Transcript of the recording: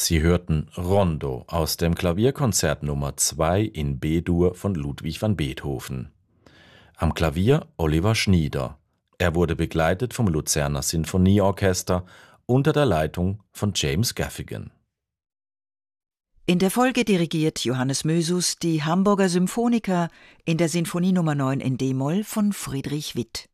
Sie hörten Rondo aus dem Klavierkonzert Nummer 2 in B-Dur von Ludwig van Beethoven. Am Klavier Oliver Schnieder. Er wurde begleitet vom Luzerner Sinfonieorchester unter der Leitung von James Gaffigan. In der Folge dirigiert Johannes Mösus die Hamburger Symphoniker in der Sinfonie Nummer 9 in d-Moll von Friedrich Witt.